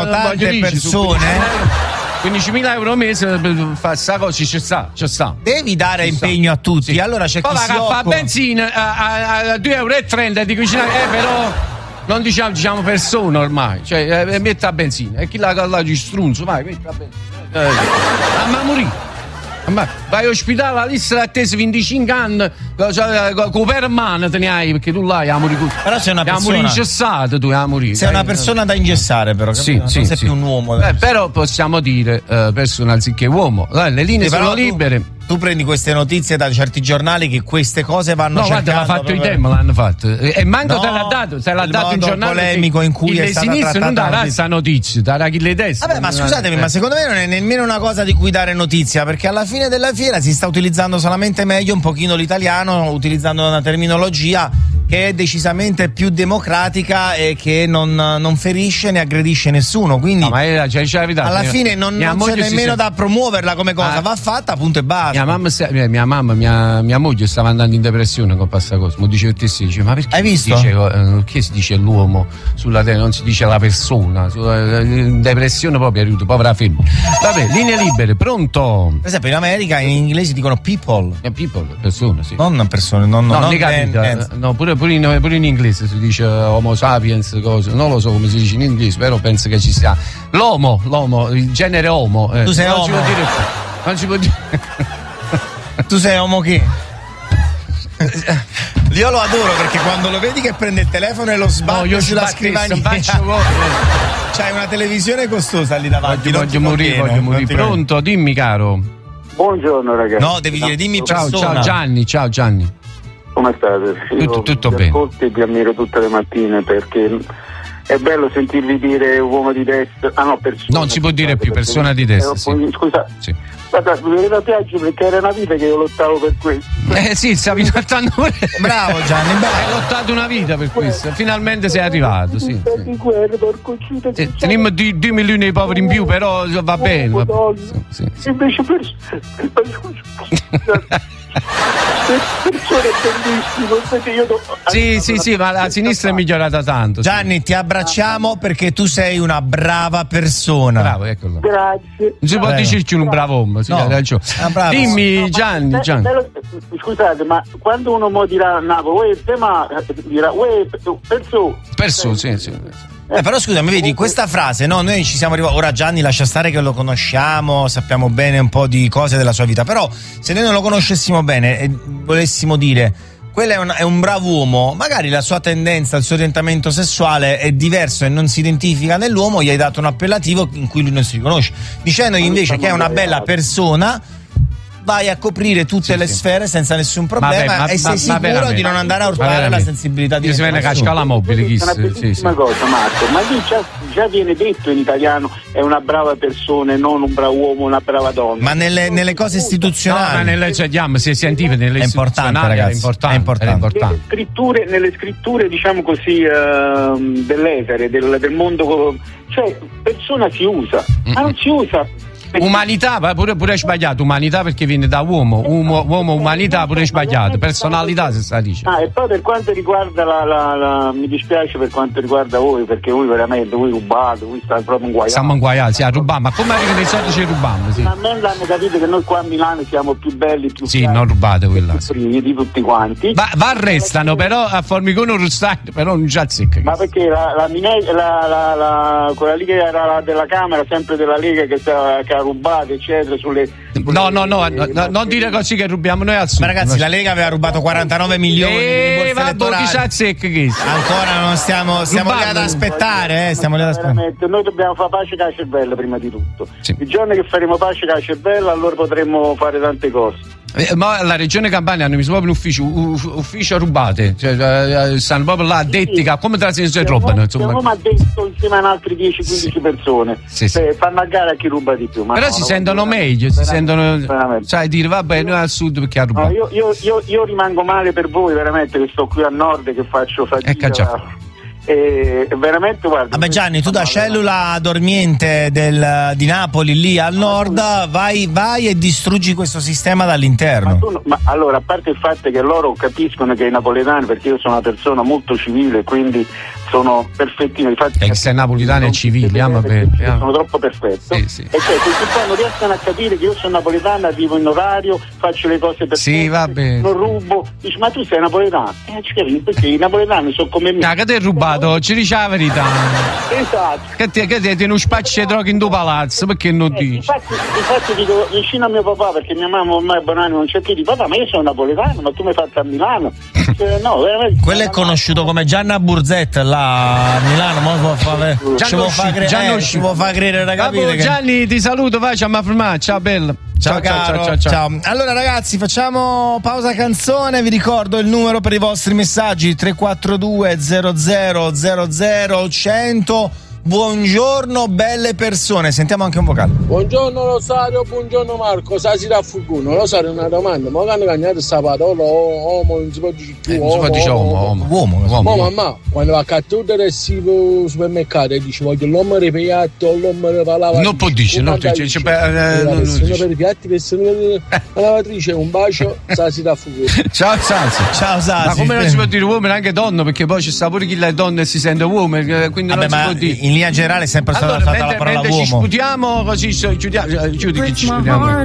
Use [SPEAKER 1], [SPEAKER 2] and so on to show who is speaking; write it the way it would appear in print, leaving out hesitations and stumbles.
[SPEAKER 1] tante persone.
[SPEAKER 2] 15.000 euro al mese per fare sta cosa ci sta.
[SPEAKER 1] Devi dare impegno a tutti. Sì. Allora c'è chi si occupa.
[SPEAKER 2] Fa benzina a 2,30 euro e dico però non diciamo persone ormai, cioè metta a benzina e chi la ci strunzo, vai, metta a benzina. Ma morire. Vai all'ospedale, la lista d'attesa 25 anni, con per mano te ne hai, perché tu là hai morire.
[SPEAKER 1] Però sei una persona
[SPEAKER 2] ingessato, tu hai morire.
[SPEAKER 1] Sei una persona da ingessare, però.
[SPEAKER 2] Sì,
[SPEAKER 1] non sei più un uomo.
[SPEAKER 2] Però possiamo dire persona anziché uomo. Le linee sono libere.
[SPEAKER 1] Tu prendi queste notizie da certi giornali che queste cose vanno cercando.
[SPEAKER 2] No, guarda, l'ha fatto i Dem, l'hanno fatto. E manco te l'ha dato, se l'ha dato un giornale
[SPEAKER 1] polemico in cui è stata trattata
[SPEAKER 2] non darà questa notizia, darà chi le destra.
[SPEAKER 1] Vabbè, ma scusatemi, ma secondo me non è nemmeno una cosa di cui dare notizia, perché alla fine della fiera si sta utilizzando solamente meglio un pochino l'italiano, utilizzando una terminologia che è decisamente più democratica e che non ferisce né aggredisce nessuno, quindi
[SPEAKER 2] no, ma
[SPEAKER 1] alla fine non c'è nemmeno da promuoverla come cosa, va fatta, punto e basta.
[SPEAKER 2] Mia moglie stava andando in depressione con questa cosa, mi dice te dice, ma perché
[SPEAKER 1] hai visto?
[SPEAKER 2] Perché si dice l'uomo sulla terra, non si dice la persona, in depressione proprio è aiuto, povera femmina. Vabbè, linee libere, pronto?
[SPEAKER 1] Per esempio in America in inglese dicono people,
[SPEAKER 2] persone, sì.
[SPEAKER 1] Non persone, non
[SPEAKER 2] pure in inglese si dice homo sapiens, cose. Non lo so come si dice in inglese, però penso che ci sia l'uomo, il genere homo.
[SPEAKER 1] Tu sei
[SPEAKER 2] non
[SPEAKER 1] homo.
[SPEAKER 2] Non si può dire.
[SPEAKER 1] Tu sei homo che? Io lo adoro perché quando lo vedi che prende il telefono e lo sbatte sulla scrivania. C'hai una televisione costosa lì davanti.
[SPEAKER 2] Voglio morire. Pronto? Dimmi, caro.
[SPEAKER 3] Buongiorno, ragazzi.
[SPEAKER 1] No, devi dire dimmi persona.
[SPEAKER 2] Ciao Gianni.
[SPEAKER 3] Come state?
[SPEAKER 2] Tutto bene.
[SPEAKER 3] Ascolti e vi ammiro tutte le mattine perché è bello sentirvi dire uomo di destra. persona.
[SPEAKER 2] Non si può dire più persona di destra.
[SPEAKER 3] Scusa.
[SPEAKER 2] Sì.
[SPEAKER 3] Guarda, mi da piaggio perché era una vita che io lottavo per questo.
[SPEAKER 2] Sì, stavi lottando pure.
[SPEAKER 1] Bravo Gianni, bravo.
[SPEAKER 2] Hai lottato una vita per questo. Finalmente sei arrivato, sì. Teniamo 2 milioni di poveri in più, però va bene. Sì.
[SPEAKER 3] Invece persone bellissime.
[SPEAKER 2] Sì, ma la sinistra è migliorata tanto.
[SPEAKER 1] Gianni, ti abbracciamo perché tu sei una brava persona.
[SPEAKER 2] Bravo, eccolo.
[SPEAKER 3] Grazie.
[SPEAKER 2] Non si può dirci un bravo uomo. Dimmi Gianni.
[SPEAKER 3] Scusate, ma quando uno mo dirà Napoli, dirà
[SPEAKER 2] perso, sì.
[SPEAKER 1] Però scusami, vedi, questa frase, no, noi ci siamo arrivati. Ora Gianni lascia stare che lo conosciamo, sappiamo bene un po' di cose della sua vita, però se noi non lo conoscessimo bene e volessimo dire quello è un bravo uomo, magari la sua tendenza, il suo orientamento sessuale è diverso e non si identifica nell'uomo, gli hai dato un appellativo in cui lui non si riconosce, dicendogli invece che è una bella persona, vai a coprire tutte le sfere senza nessun problema e sei sicuro di non andare a urtare la sensibilità di
[SPEAKER 2] nessuno. Si viene casca la mobile,
[SPEAKER 3] è una bellissima cosa, Marco, ma lì già viene detto in italiano è una brava persona e non un bravo uomo, una brava donna.
[SPEAKER 1] Ma nelle cose istituzionali,
[SPEAKER 2] se scientifiche, nelle
[SPEAKER 1] è importante, ragazzi, è importante.
[SPEAKER 3] Nelle scritture diciamo così dell'etere, del mondo, cioè persona si usa, ma non si usa.
[SPEAKER 2] Umanità, pure è sbagliato, umanità perché viene da uomo, umanità pure è sbagliato, personalità si sta dicendo.
[SPEAKER 3] E poi per quanto riguarda mi dispiace per quanto riguarda voi, perché voi veramente, voi rubate, voi state proprio inguaiati.
[SPEAKER 2] Siamo inguaiati, rubiamo, ma come arriva nei soldi ci rubiamo? Sì.
[SPEAKER 3] Finalmente hanno capito che noi qua a Milano siamo più belli, più
[SPEAKER 2] sì, non rubate quella.
[SPEAKER 3] Più di tutti quanti.
[SPEAKER 2] Ma arrestano, però a Formigone Russai, però non ci azzecca.
[SPEAKER 3] Ma perché quella lì che era della Camera, sempre della Lega, che ha rubato eccetera sulle
[SPEAKER 2] no, non dire così che rubiamo noi al sud.
[SPEAKER 1] Ma ragazzi, la Lega aveva rubato 49 milioni di borse elettorali.
[SPEAKER 2] Ancora
[SPEAKER 1] non stiamo lì ad aspettare,
[SPEAKER 3] Noi dobbiamo fare pace con la cervella prima di tutto.
[SPEAKER 2] Sì.
[SPEAKER 3] Il giorno che faremo pace con la cervella, allora potremo fare tante cose.
[SPEAKER 2] Ma la regione Campania hanno messo proprio un ufficio rubate, cioè stanno proprio là addetti che come te la si rubano, insomma.
[SPEAKER 3] Roma ha detto insieme ad altre 10-15 persone, fanno a gara a chi ruba di più.
[SPEAKER 2] Però si sentono meglio, sai dire vabbè noi al sud perché ha rubato.
[SPEAKER 3] Io rimango male per voi veramente, che sto qui al nord che faccio fatica. Veramente guarda.
[SPEAKER 1] Vabbè Gianni, tu da cellula dormiente di Napoli lì al nord vai e distruggi questo sistema dall'interno.
[SPEAKER 3] Ma allora, a parte il fatto che loro capiscono che i napoletani, perché io sono una persona molto civile, quindi sono perfettini.
[SPEAKER 2] Che sei napolitano e civile,
[SPEAKER 3] sono troppo perfetto.
[SPEAKER 2] Sì.
[SPEAKER 3] E cioè questi qua non riescono a capire che io sono napoletano, arrivo in orario, faccio le cose perfette,
[SPEAKER 2] sì, va bene.
[SPEAKER 3] non rubo. Dici, ma tu sei napoletano? Ci capisci, perché i napoletani sono come me.
[SPEAKER 2] Che ti hai rubato? Ci dice la verità.
[SPEAKER 3] Esatto.
[SPEAKER 2] Che ti uno spaccio di droga in tuo palazzo, perché non dici?
[SPEAKER 3] Infatti dico vicino a mio papà, perché mia mamma ormai è Bonanno, non c'è più, di papà, ma io sono napoletano, ma tu mi hai fatto a Milano. No, veramente.
[SPEAKER 1] Quello è conosciuto come Gianna Burzetta là a Milano, mo ci può far credere, ragazzi.
[SPEAKER 2] Gianni, ti saluto, facciamo a firmare. Ciao bello.
[SPEAKER 1] Ciao caro. Ciao. Allora ragazzi, facciamo pausa canzone, vi ricordo il numero per i vostri messaggi 342 00 100. Buongiorno belle persone, sentiamo anche un vocale.
[SPEAKER 4] Buongiorno Rosario, buongiorno Marco, stasera a Fukuno. Rosario, una domanda, ma quando cagnato questa parola uomo non si può dire più
[SPEAKER 2] non si può dire uomo.
[SPEAKER 4] Mamma, quando va a cattura del supermercato e dice voglio l'uomo ripiatto, l'uomo ripalava.
[SPEAKER 2] Non può dire, non dice.
[SPEAKER 4] Persone per i piatti, persone per la lavatrice, un bacio, stasera a Fukuno.
[SPEAKER 2] Ciao Sasi. Ma come non si può dire uomo anche donna, perché poi ci sta pure chi le donne e si sente uomo, quindi non si può dire.
[SPEAKER 1] In linea generale è sempre stata usata la parola uomo.
[SPEAKER 2] Ci disputiamo così, chiudi che ci discutiamo.